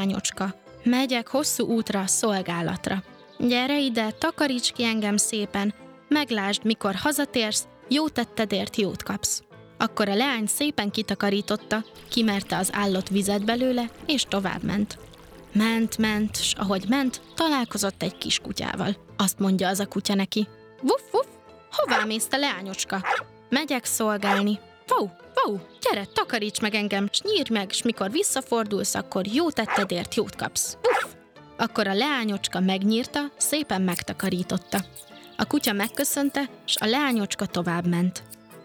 leányocska. Megyek hosszú útra, szolgálatra. Gyere ide, takaríts ki engem szépen, meglásd, mikor hazatérsz, jó tettedért jót kapsz. Akkor a leány szépen kitakarította, kimerte az állott vizet belőle, és továbbment. Ment, s ahogy ment, találkozott egy kis kutyával. Azt mondja az a kutya neki: Vuff, vuff, hová mész, te leányocska? Megyek szolgálni. Vau, gyere, takaríts meg engem, s nyírd meg, s mikor visszafordulsz, akkor jó tettedért jót kapsz. Vuff! Akkor a leányocska megnyírta, szépen megtakarította. A kutya megköszönte, s a leányocska továbbment.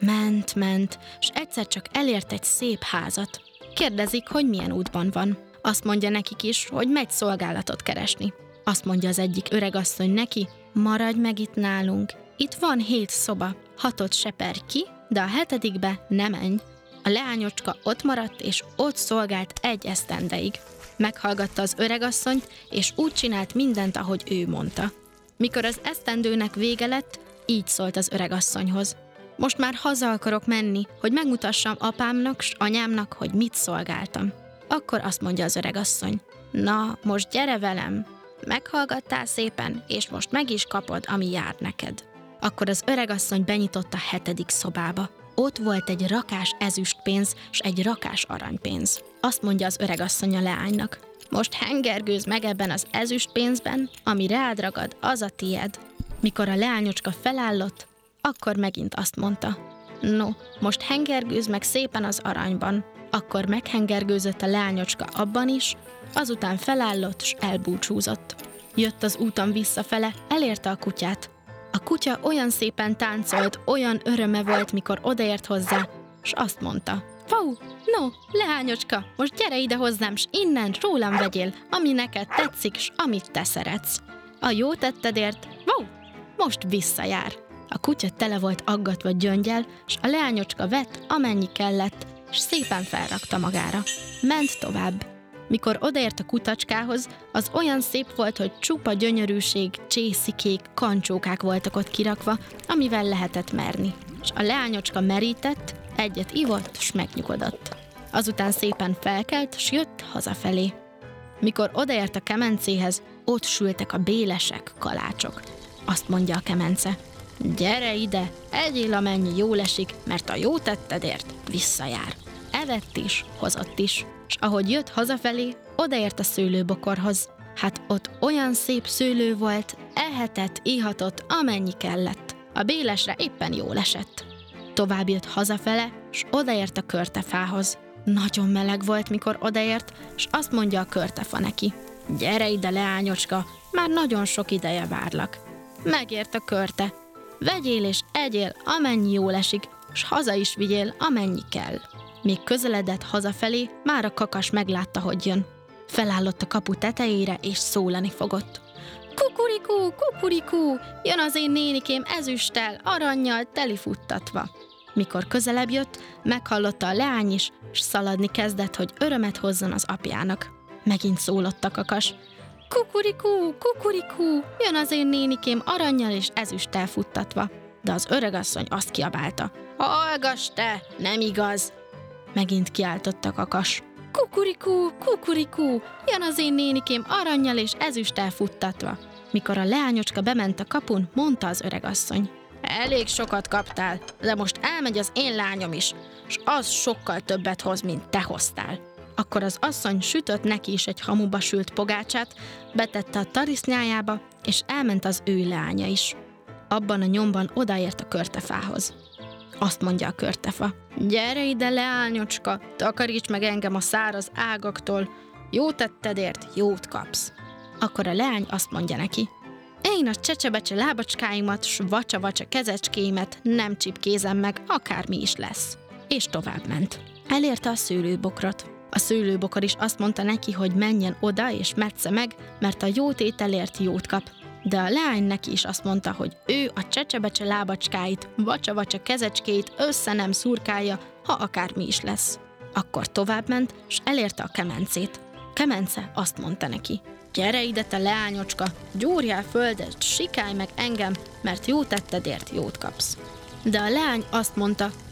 Ment, s egyszer csak elért egy szép házat. Kérdezik, hogy milyen útban van. Azt mondja nekik is, hogy megy szolgálatot keresni. Azt mondja az egyik öregasszony neki: maradj meg itt nálunk. Itt van 7 szoba, 6-ot seperj ki, de a 7. ne menj. A leányocska ott maradt, és ott szolgált 1 esztendeig. Meghallgatta az öregasszonyt, és úgy csinált mindent, ahogy ő mondta. Mikor az esztendőnek vége lett, így szólt az öregasszonyhoz: most már haza akarok menni, hogy megmutassam apámnak s anyámnak, hogy mit szolgáltam. Akkor azt mondja az öregasszony: na, most gyere velem. Meghallgattál szépen, és most meg is kapod, ami jár neked. Akkor az öregasszony benyitotta 7. szobába. Ott volt egy rakás ezüstpénz, s egy rakás aranypénz. Azt mondja az öregasszony a leánynak: most hengergőzz meg ebben az ezüstpénzben, ami rád ragad, az a tied. Mikor a leányocska felállott, akkor megint azt mondta: no, most hengergőzz meg szépen az aranyban. Akkor meghengergőzött a leányocska abban is, azután felállott, s elbúcsúzott. Jött az úton visszafele, elérte a kutyát. A kutya olyan szépen táncolt, olyan öröme volt, mikor odaért hozzá, s azt mondta: Vau, no, leányocska, most gyere ide hozzám, s innen rólam vegyél, ami neked tetszik, s amit te szeretsz. A jó tettedért, vau, most visszajár. A kutya tele volt aggatva gyöngyel, s a leányocska vett, amennyi kellett, s szépen felrakta magára. Ment tovább. Mikor odaért a kutacskához, az olyan szép volt, hogy csupa gyönyörűség, csészikék, kancsókák voltak ott kirakva, amivel lehetett merni. És a leányocska merített, egyet ivott, s megnyugodott. Azután szépen felkelt, s jött hazafelé. Mikor odaért a kemencéhez, ott sültek a bélesek, kalácsok. Azt mondja a kemence: gyere ide, egyél amennyi jól esik, mert a jó tettedért visszajár. Evett is, hozott is. És ahogy jött hazafelé, odaért a szőlőbokorhoz. Hát ott olyan szép szőlő volt, ehetett, ihatott, amennyi kellett. A bélesre éppen jól esett. Tovább jött hazafele, s odaért a körtefához. Nagyon meleg volt, mikor odaért, s azt mondja a körtefa neki: gyere ide, leányocska, már nagyon sok ideje várlak. Megért a körte. Vegyél és egyél, amennyi jól esik, s haza is vigyél, amennyi kell. Még közeledett hazafelé, már a kakas meglátta, hogy jön. Felállott a kapu tetejére, és szólani fogott: kukurikú, kukurikú, jön az én nénikém ezüsttel, arannyal telifuttatva. Mikor közelebb jött, meghallotta a leány is, s szaladni kezdett, hogy örömet hozzon az apjának. Megint szólott a kakas: kukurikú, kukurikú, jön az én nénikém arannyal és ezüsttel futtatva. De az öregasszony azt kiabálta: hallgass te, nem igaz! Megint kiáltott a kakas: kukurikú, kukurikú, jön az én nénikém arannyal és ezüsttel futtatva. Mikor a leányocska bement a kapun, mondta az öregasszony: elég sokat kaptál, de most elmegy az én lányom is, s az sokkal többet hoz, mint te hoztál. Akkor az asszony sütött neki is egy hamuba sült pogácsát, betette a tarisznyájába, és elment az ő leánya is. Abban a nyomban odaért a körtefához. Azt mondja a körtefa: gyere ide, leányocska, takaríts meg engem a száraz ágaktól, jó tettedért jót kapsz. Akkor a leány azt mondja neki: én a csecsebecse lábacskáimat, s vacsa-vacsa kezecskéimet nem csipkézem meg, akármi is lesz. És továbbment. Elérte a szőlőbokrot. A szőlőbokor is azt mondta neki, hogy menjen oda és metsze meg, mert a jó tételért jót kap. De a leány neki is azt mondta, hogy ő a csecsebecse lábacskáit, vacsa-vacsa kezecskéit össze nem szurkálja, ha akármi is lesz. Akkor továbbment, s elérte a kemencét. Kemence azt mondta neki: gyere ide, te leányocska, gyúrjál földet, sikálj meg engem, mert jó tettedért jót kapsz. De a leány azt mondta: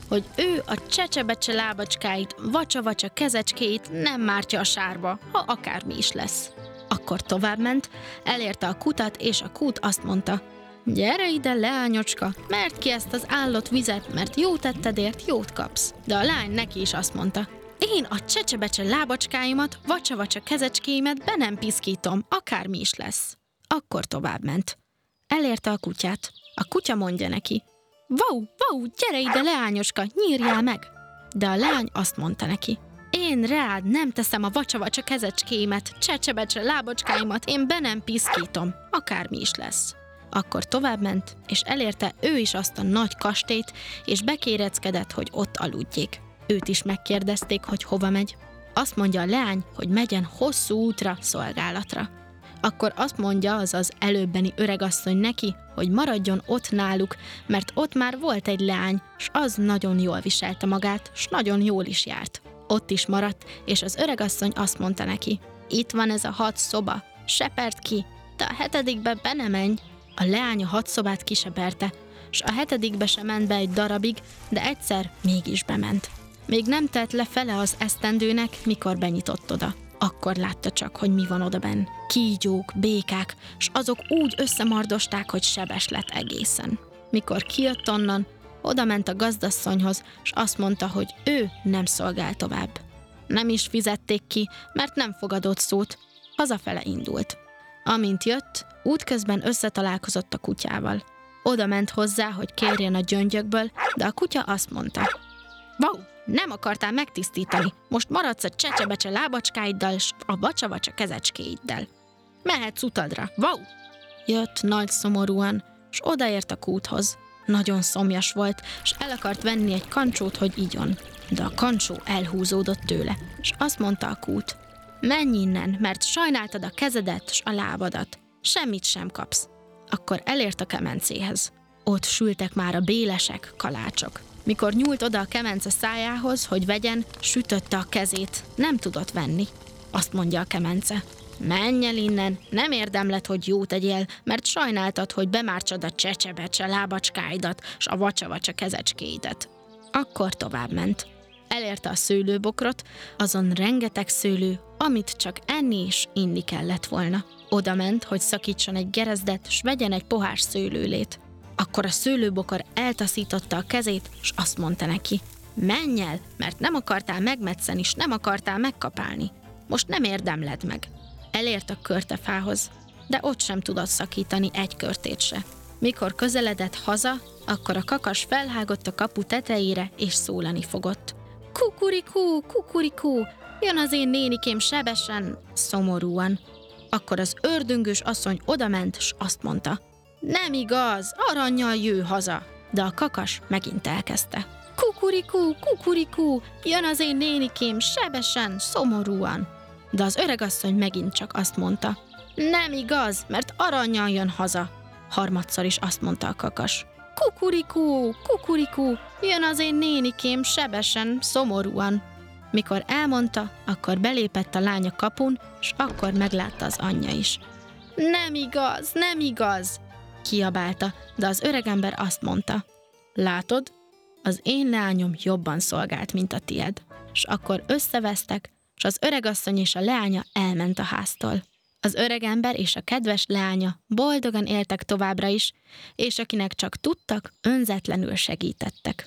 hogy ő a csecsebecse lábacskáit, vacsa-vacsa kezecskéit nem mártja a sárba, ha akármi is lesz. Akkor továbbment, elérte a kutat, és a kút azt mondta: gyere ide, leányocska, merd ki ezt az állott vizet, mert jó tettedért jót kapsz. De a lány neki is azt mondta: én a csecsebecse lábacskáimat, vacsa-vacsa kezecskéimet be nem piszkítom, akármi is lesz. Akkor továbbment. Elérte a kutyát. A kutya mondja neki: vau, vau, gyere ide, leányoska, nyírjál meg! De a lány azt mondta neki: én rád nem teszem a vacsa-vacsa kezecskéimet, csecsebecse lábacskáimat, én be nem piszkítom, akármi is lesz. Akkor továbbment, és elérte ő is azt a nagy kastélyt, és bekéreckedett, hogy ott aludjék. Őt is megkérdezték, hogy hova megy. Azt mondja a leány, hogy megyen hosszú útra, szolgálatra. Akkor azt mondja az előbbeni öregasszony neki, hogy maradjon ott náluk, mert ott már volt egy leány, s az nagyon jól viselte magát, s nagyon jól is járt. Ott is maradt, és az öregasszony azt mondta neki: itt van ez a 6 szoba, seperd ki, de a 7. be ne menj. A leány a 6 szobát kiseperte, s a 7. se ment be egy darabig, de egyszer mégis bement. Még nem telt le fele az esztendőnek, mikor benyitott oda. Akkor látta csak, hogy mi van odabenn. Kígyók, békák, s azok úgy összemardosták, hogy sebes lett egészen. Mikor kijött onnan, oda ment a gazdasszonyhoz, s azt mondta, hogy ő nem szolgál tovább. Nem is fizették ki, mert nem fogadott szót, hazafele indult. Amint jött, útközben összetalálkozott a kutyával. Oda ment hozzá, hogy kérjen a gyöngyökből, de a kutya azt mondta: vau, nem akartál megtisztítani, most maradsz a csecsebecse lábacskáiddal, s a vacsa-vacsa kezecskéiddel. Mehetsz utadra, vau! Jött nagy szomorúan, s odaért a kúthoz. Nagyon szomjas volt, s el akart venni egy kancsót, hogy igyon. De a kancsó elhúzódott tőle, s azt mondta a kút: menj innen, mert sajnáltad a kezedet s a lábadat. Semmit sem kapsz. Akkor elért a kemencéhez. Ott sültek már a bélesek, kalácsok. Mikor nyúlt oda a kemence szájához, hogy vegyen, sütötte a kezét, nem tudott venni. Azt mondja a kemence: menj el innen, nem érdemled, hogy jót tegyél, mert sajnáltad, hogy bemártsad a csecsebecse lábacskáidat, s a vacsa-vacsa kezecskéidet. Akkor továbbment. Elérte a szőlőbokrot, azon rengeteg szőlő, amit csak enni és inni kellett volna. Oda ment, hogy szakítson egy gerezdet, s vegyen egy pohár szőlőlét. Akkor a szőlőbokor eltaszította a kezét, s azt mondta neki: menj el, mert nem akartál megmetszeni, s nem akartál megkapálni. Most nem érdemled meg. Elért a körtefához, de ott sem tudott szakítani egy körtét se. Mikor közeledett haza, akkor a kakas felhágott a kapu tetejére, és szólani fogott: kukurikú, kukurikú, jön az én nénikém sebesen, szomorúan. Akkor az ördöngős asszony odament, s azt mondta: nem igaz, arannyal jő haza. De a kakas megint elkezdte: kukurikú, kukurikú, jön az én nénikém sebesen, szomorúan. De az öregasszony megint csak azt mondta: nem igaz, mert arannyal jön haza. Harmadszor is azt mondta a kakas: kukurikú, kukurikú, jön az én nénikém sebesen, szomorúan. Mikor elmondta, akkor belépett a lány a kapun, s akkor meglátta az anyja is. Nem igaz, nem igaz, kiabálta, de az öregember azt mondta: látod, az én leányom jobban szolgált, mint a tied. S akkor összevesztek, s az öregasszony és a leánya elment a háztól. Az öregember és a kedves leánya boldogan éltek továbbra is, és akinek csak tudtak, önzetlenül segítettek.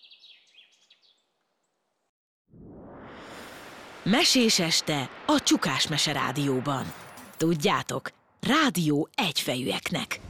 Mesés este a Csukás Mese Rádióban. Tudjátok, rádió egyfejűeknek.